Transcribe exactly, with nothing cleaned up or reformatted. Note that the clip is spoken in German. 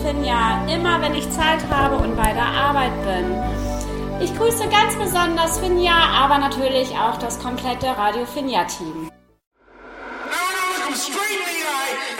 Finja, immer wenn ich Zeit habe und bei der Arbeit bin. Ich grüße ganz besonders Finja, aber natürlich auch das komplette Radio Finja-Team.